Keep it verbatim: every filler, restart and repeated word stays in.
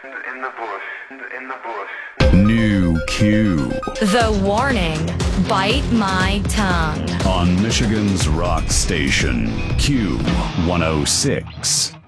In the bush. In the bush. New Q The Warning, Bite My Tongue. on Michigan's rock station, Q one oh six.